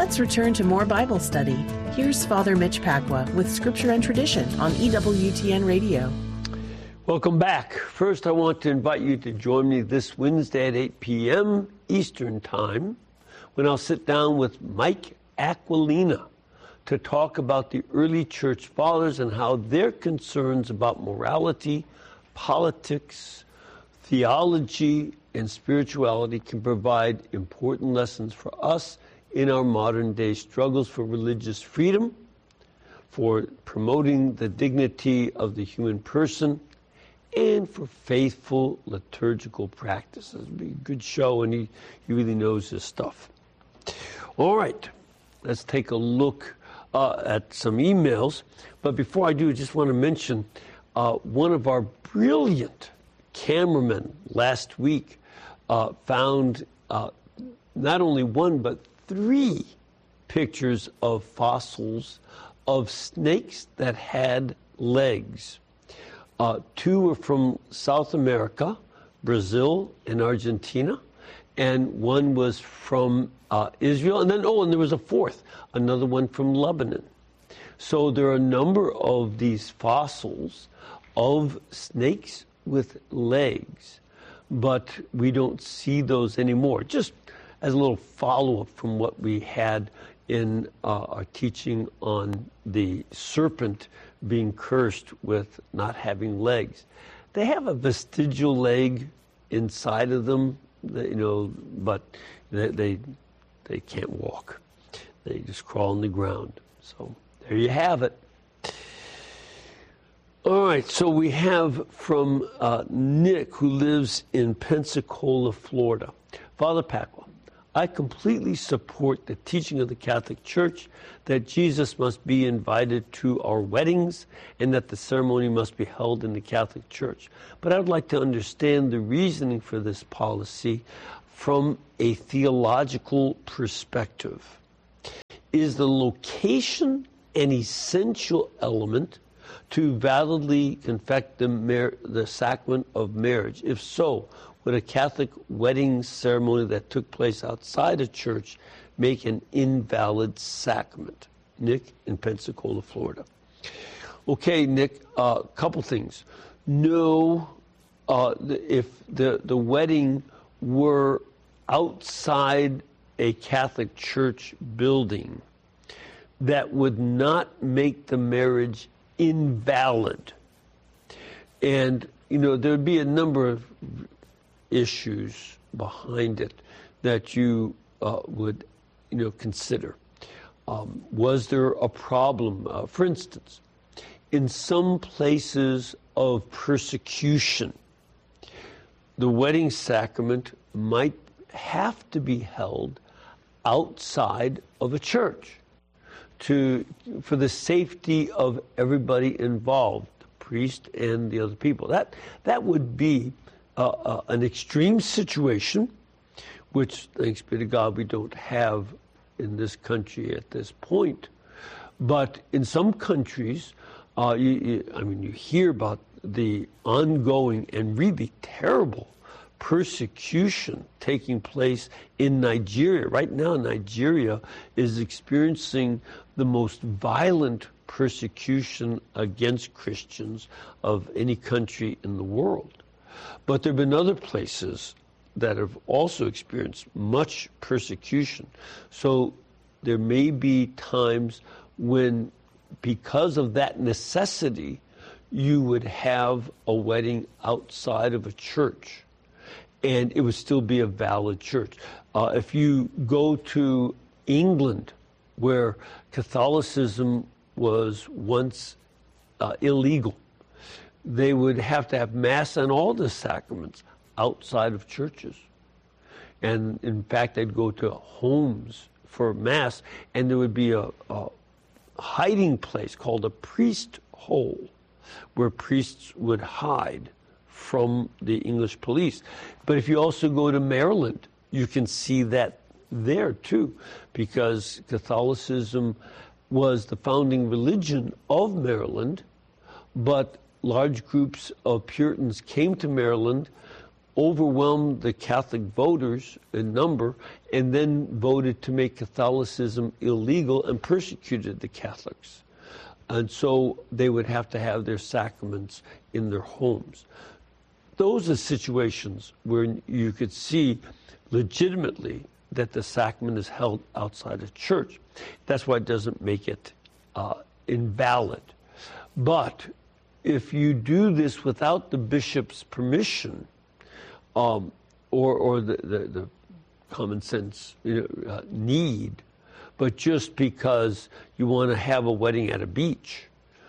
Let's return to more Bible study. Here's Father Mitch Pacwa with Scripture and Tradition on EWTN Radio. Welcome back. First, I want to invite you to join me this Wednesday at 8 p.m. Eastern Time when I'll sit down with Mike Aquilina to talk about the early church fathers and how their concerns about morality, politics, theology, and spirituality can provide important lessons for us in our modern day struggles for religious freedom, for promoting the dignity of the human person, and for faithful liturgical practices. It'll be a good show, and he really knows his stuff. All right, let's take a look at some emails. But before I do, I just want to mention one of our brilliant cameramen last week found not only one but 3 pictures of fossils of snakes that had legs. 2 were from South America, Brazil and Argentina, and 1 was from Israel, and then there was a 4th, another one from Lebanon. So there are a number of these fossils of snakes with legs, but we don't see those anymore. Just as a little follow-up from what we had in our teaching on the serpent being cursed with not having legs. They have a vestigial leg inside of them, but they can't walk. They just crawl on the ground. So there you have it. All right, so we have from Nick, who lives in Pensacola, Florida. Father Pacwa, I completely support the teaching of the Catholic Church that Jesus must be invited to our weddings and that the ceremony must be held in the Catholic Church. But I would like to understand the reasoning for this policy from a theological perspective. Is the location an essential element to validly confect the sacrament of marriage? If so, would a Catholic wedding ceremony that took place outside a church make an invalid sacrament? Nick in Pensacola, Florida. Okay, Nick, a couple things. No, if the wedding were outside a Catholic church building, that would not make the marriage invalid. And, there'd be a number of issues behind it that you would, consider. Was there a problem? For instance, in some places of persecution, the wedding sacrament might have to be held outside of a church for the safety of everybody involved, the priest and the other people. That would be an extreme situation, which, thanks be to God, we don't have in this country at this point. But in some countries, you hear about the ongoing and really terrible persecution taking place in Nigeria. Right now, Nigeria is experiencing the most violent persecution against Christians of any country in the world. But there have been other places that have also experienced much persecution. So there may be times when, because of that necessity, you would have a wedding outside of a church, and it would still be a valid church. If you go to England, where Catholicism was once illegal, they would have to have Mass and all the sacraments outside of churches. And in fact, they'd go to homes for Mass, and there would be a hiding place called a priest hole, where priests would hide from the English police. But if you also go to Maryland, you can see that there too, because Catholicism was the founding religion of Maryland, but large groups of Puritans came to Maryland overwhelmed the Catholic voters in number and then voted to make Catholicism illegal and persecuted the Catholics. And so they would have to have their sacraments in their homes. Those are situations where you could see legitimately that the sacrament is held outside of church. That's why it doesn't make it invalid. But if you do this without the bishop's permission, or the common sense need, but just because you want to have a wedding at a beach,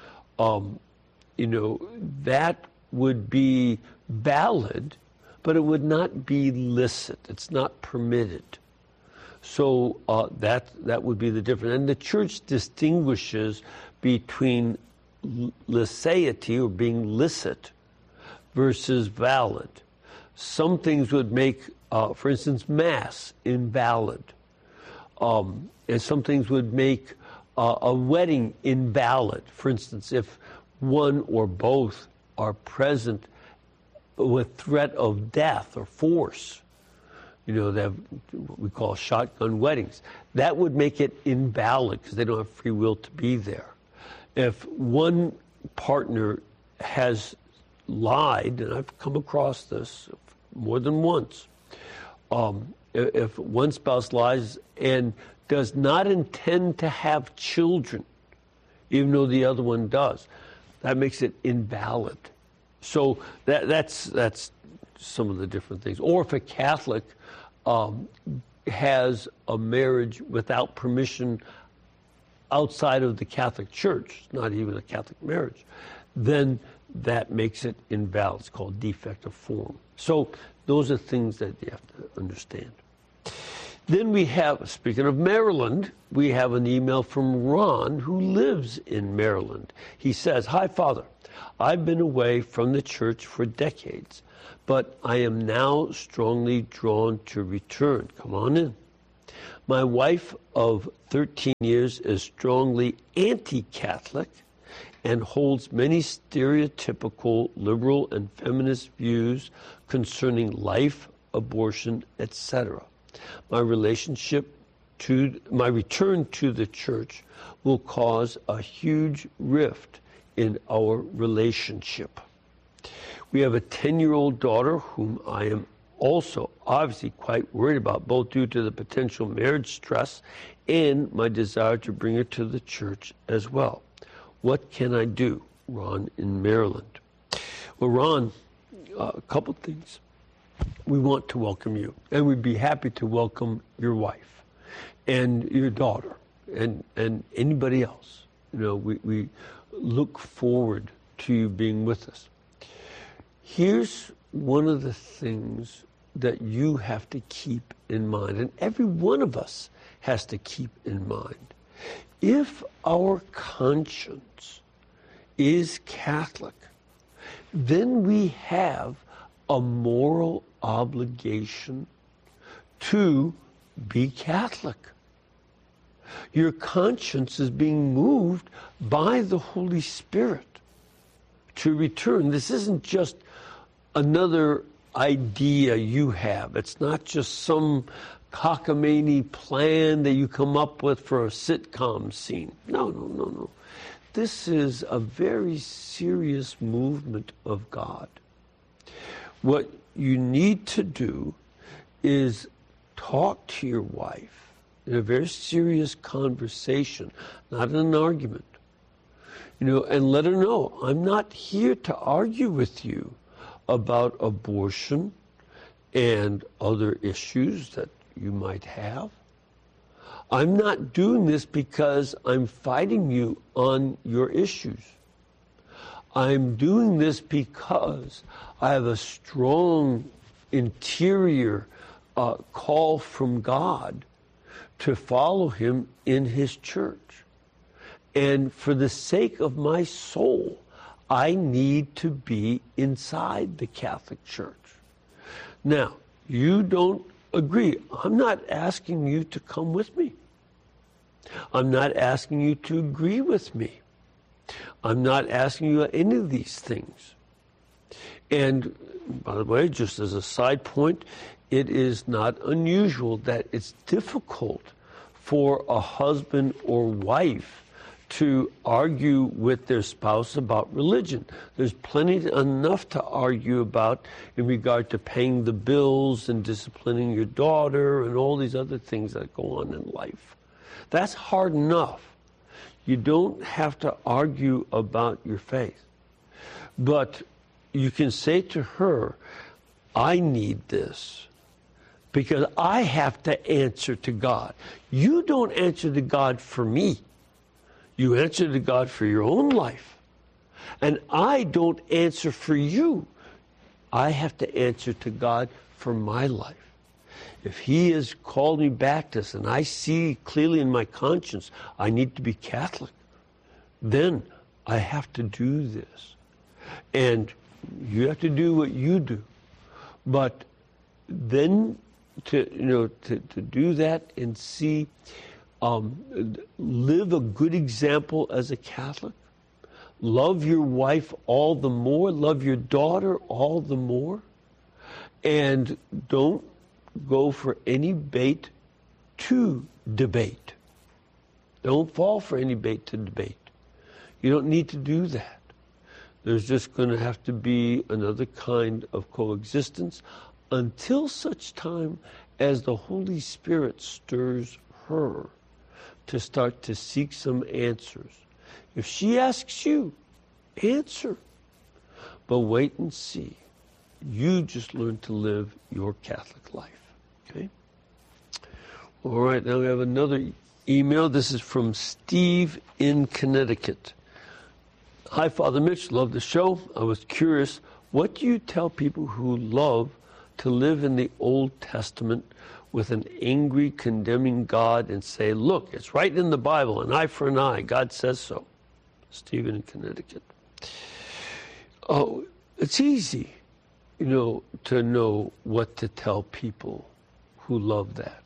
that would be valid, but it would not be licit. It's not permitted. So that would be the difference. And the church distinguishes between licety, or being licit, versus valid. Some things would make, for instance, Mass invalid. And some things would make a wedding invalid. For instance, if one or both are present with threat of death or force, they have what we call shotgun weddings. That would make it invalid because they don't have free will to be there. If one partner has lied, and I've come across this more than once, if one spouse lies and does not intend to have children, even though the other one does, that makes it invalid. So that's some of the different things. Or if a Catholic has a marriage without permission outside of the Catholic Church, not even a Catholic marriage, then that makes it invalid. It's called defect of form. So those are things that you have to understand. Then we have, speaking of Maryland, we have an email from Ron, who lives in Maryland. He says, "Hi, Father. I've been away from the church for decades, but I am now strongly drawn to return." Come on in. "My wife of 13 years is strongly anti-Catholic and holds many stereotypical liberal and feminist views concerning life, abortion, etc. My return to the church will cause a huge rift in our relationship. We have a 10-year-old daughter whom I am also obviously quite worried about, both due to the potential marriage stress and my desire to bring her to the church as well. What can I do?" Ron in Maryland. Well, Ron, a couple things. We want to welcome you, and we'd be happy to welcome your wife and your daughter and anybody else. We look forward to you being with us. Here's one of the things that you have to keep in mind, and every one of us has to keep in mind. If our conscience is Catholic, then we have a moral obligation to be Catholic. Your conscience is being moved by the Holy Spirit to return. This isn't just another idea you have. It's not just some cockamamie plan that you come up with for a sitcom scene. No. This is a very serious movement of God. What you need to do is talk to your wife in a very serious conversation, not in an argument, and let her know, I'm not here to argue with you about abortion and other issues that you might have. I'm not doing this because I'm fighting you on your issues. I'm doing this because I have a strong interior call from God to follow him in his church. And for the sake of my soul, I need to be inside the Catholic Church. Now, you don't agree. I'm not asking you to come with me. I'm not asking you to agree with me. I'm not asking you any of these things. And by the way, just as a side point, it is not unusual that it's difficult for a husband or wife to argue with their spouse about religion. There's plenty enough to argue about in regard to paying the bills and disciplining your daughter and all these other things that go on in life. That's hard enough. You don't have to argue about your faith. But you can say to her, I need this because I have to answer to God. You don't answer to God for me. You answer to God for your own life. And I don't answer for you. I have to answer to God for my life. If He has called me back to this and I see clearly in my conscience I need to be Catholic, then I have to do this. And you have to do what you do. But then to do that and see, live a good example as a Catholic. Love your wife all the more. Love your daughter all the more. And don't go for any bait to debate. Don't fall for any bait to debate. You don't need to do that. There's just going to have to be another kind of coexistence until such time as the Holy Spirit stirs her to start to seek some answers. If she asks you, answer. But wait and see. You just learn to live your Catholic life. Okay? All right, now we have another email. This is from Steve in Connecticut. Hi, Father Mitch. Love the show. I was curious, what do you tell people who love to live in the Old Testament with an angry, condemning God and say, look, it's right in the Bible, an eye for an eye. God says so. Stephen in Connecticut. Oh, it's easy, to know what to tell people who love that.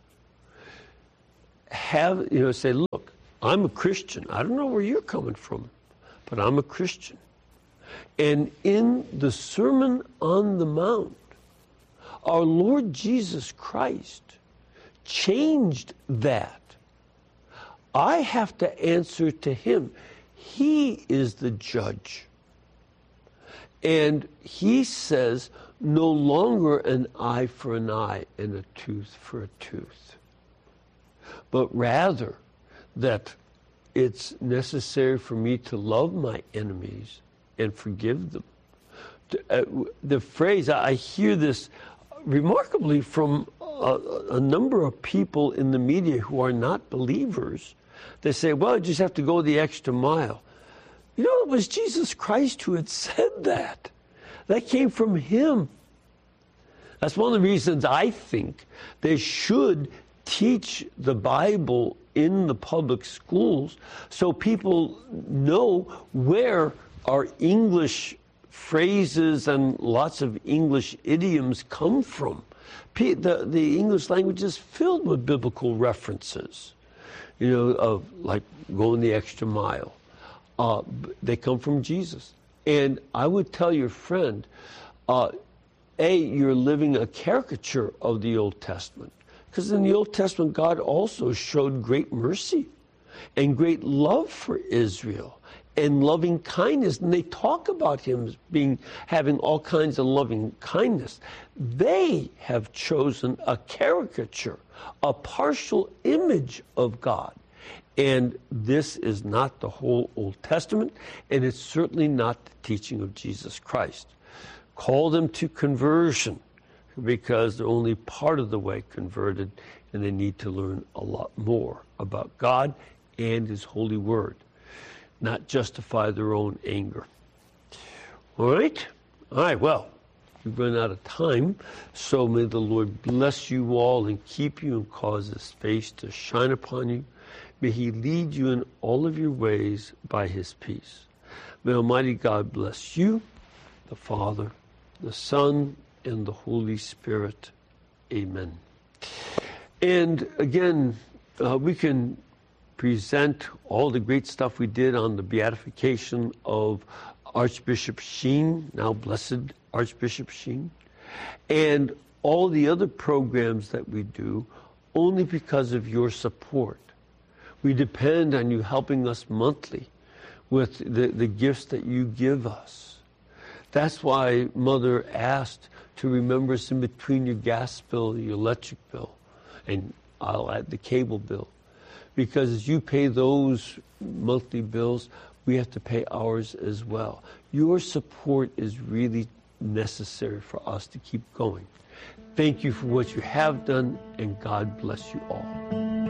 Say, look, I'm a Christian. I don't know where you're coming from, but I'm a Christian. And in the Sermon on the Mount, our Lord Jesus Christ changed that. I have to answer to Him. He is the judge. And He says, no longer an eye for an eye and a tooth for a tooth, but rather that it's necessary for me to love my enemies and forgive them. The phrase, I hear this remarkably from a number of people in the media who are not believers. They say, well, you just have to go the extra mile. It was Jesus Christ who had said that. That came from Him. That's one of the reasons I think they should teach the Bible in the public schools so people know where our English phrases and lots of English idioms come from. The English language is filled with biblical references, of like going the extra mile. They come from Jesus. And I would tell your friend, you're living a caricature of the Old Testament. Because in the Old Testament, God also showed great mercy and great love for Israel and loving kindness. And they talk about Him as having all kinds of loving kindness. They have chosen a caricature, a partial image of God. And this is not the whole Old Testament, and it's certainly not the teaching of Jesus Christ. Call them to conversion, because they're only part of the way converted, and they need to learn a lot more about God and His holy word, not justify their own anger. All right? All right, well, we've run out of time, so may the Lord bless you all and keep you and cause His face to shine upon you. May He lead you in all of your ways by His peace. May Almighty God bless you, the Father, the Son, and the Holy Spirit. Amen. And again, we can present all the great stuff we did on the beatification of Archbishop Sheen, now Blessed Archbishop Sheen, and all the other programs that we do only because of your support. We depend on you helping us monthly with the gifts that you give us. That's why Mother asked to remember us in between your gas bill, your electric bill, and I'll add the cable bill. Because as you pay those monthly bills, we have to pay ours as well. Your support is really necessary for us to keep going. Thank you for what you have done, and God bless you all.